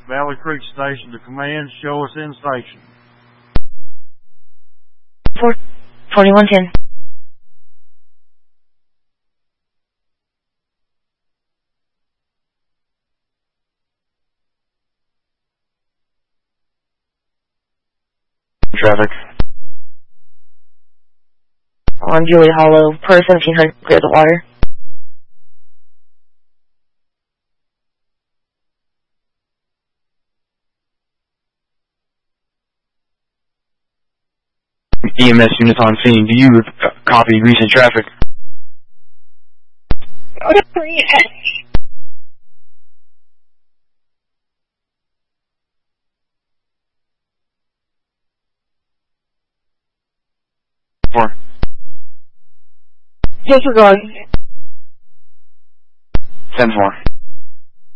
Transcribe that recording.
Valley Creek Station to command. Show us in station. 4110. Traffic. On Julie Hollow, per 1700, clear the water. EMS units on scene. Do you copy recent traffic? Yes. 4. Disregard. 10-4.